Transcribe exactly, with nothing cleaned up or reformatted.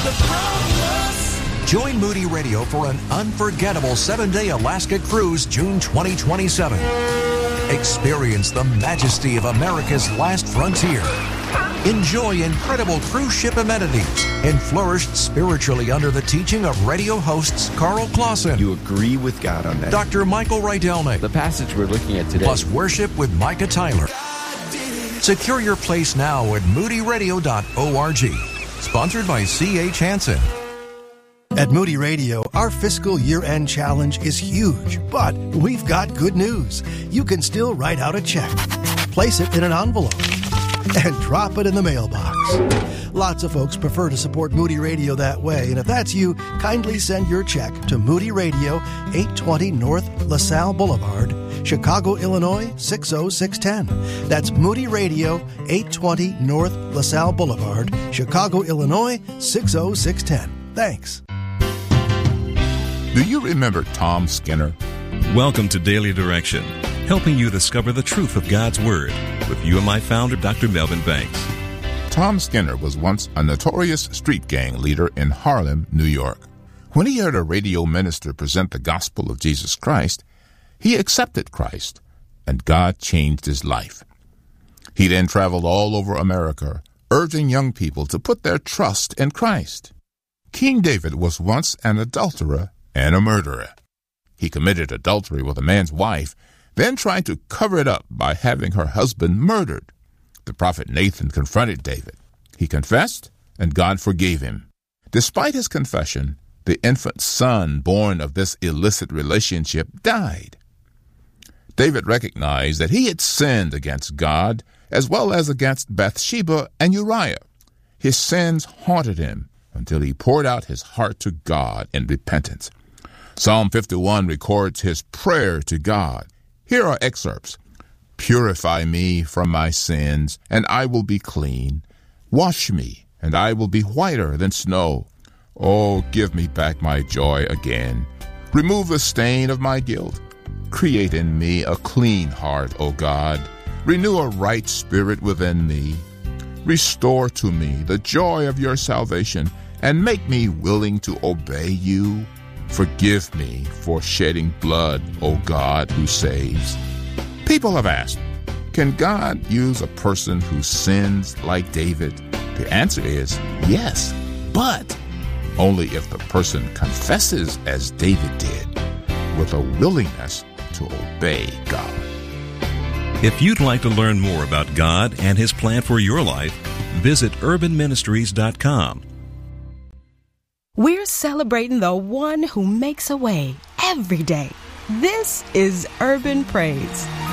the promise. Join Moody Radio for an unforgettable seven-day Alaska cruise June twenty twenty-seven. Experience the majesty of America's last frontier. Enjoy incredible cruise ship amenities and flourish spiritually under the teaching of radio hosts Carl Clausen. You agree with God on that. Doctor Michael Rydelnik. The passage we're looking at today. Plus worship with Micah Tyler. Secure your place now at moody radio dot org. Sponsored by C H Hansen. At Moody Radio, our fiscal year-end challenge is huge, but we've got good news. You can still write out a check, place it in an envelope, and drop it in the mailbox. Lots of folks prefer to support Moody Radio that way, and if that's you, kindly send your check to Moody Radio, eight twenty North LaSalle Boulevard, Chicago, Illinois, six oh six one oh. That's Moody Radio, eight twenty North LaSalle Boulevard, Chicago, Illinois, six oh six one oh. Thanks. Do you remember Tom Skinner? Welcome to Daily Direction, helping you discover the truth of God's Word with U M I founder Doctor Melvin Banks. Tom Skinner was once a notorious street gang leader in Harlem, New York. When he heard a radio minister present the gospel of Jesus Christ, he accepted Christ, and God changed his life. He then traveled all over America, urging young people to put their trust in Christ. King David was once an adulterer and a murderer. He committed adultery with a man's wife, then tried to cover it up by having her husband murdered. The prophet Nathan confronted David. He confessed, and God forgave him. Despite his confession, the infant son born of this illicit relationship died. David recognized that he had sinned against God as well as against Bathsheba and Uriah. His sins haunted him until he poured out his heart to God in repentance. Psalm fifty-one records his prayer to God. Here are excerpts. Purify me from my sins, and I will be clean. Wash me, and I will be whiter than snow. Oh, give me back my joy again. Remove the stain of my guilt. Create in me a clean heart, O God. Renew a right spirit within me. Restore to me the joy of your salvation, and make me willing to obey you. Forgive me for shedding blood, O God, who saves. People have asked, can God use a person who sins like David? The answer is yes, but only if the person confesses as David did, with a willingness to obey God. If you'd like to learn more about God and His plan for your life, visit urban ministries dot com. We're celebrating the one who makes a way every day. This is Urban Praise.